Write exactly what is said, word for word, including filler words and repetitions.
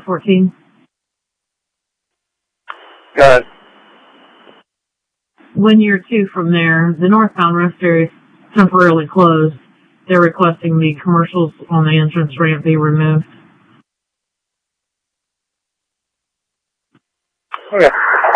fourteen. Go ahead. When you're two from there, the northbound rest area is temporarily closed. They're requesting the commercials on the entrance ramp be removed. Okay.